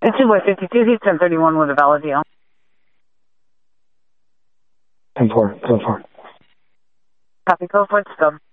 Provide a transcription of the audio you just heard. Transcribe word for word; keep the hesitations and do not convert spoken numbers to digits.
fifty-two by fifty-two, he's ten thirty-one with a valid deal. ten four, ten four. Copy, go for it, stub.